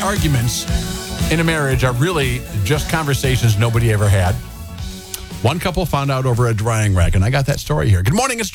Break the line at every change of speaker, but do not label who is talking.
arguments in a marriage are really just conversations nobody ever had. One couple found out over a drying rack, and I got that story here. Good morning, it's